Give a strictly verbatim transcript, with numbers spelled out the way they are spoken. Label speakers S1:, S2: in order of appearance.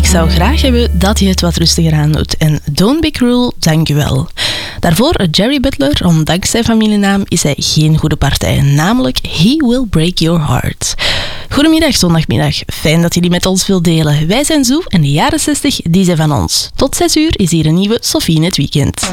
S1: zou graag hebben dat je het wat rustiger aan doet. En Don't Be Cruel, dankjewel. Daarvoor Jerry Butler, ondanks zijn familienaam is hij geen goede partij. Namelijk He Will Break Your Heart. Goedemiddag, zondagmiddag. Fijn dat jullie met ons wilt delen. Wij zijn Zoe en de jaren zestig, die zijn van ons. Tot zes uur is hier een nieuwe Sophie in het weekend.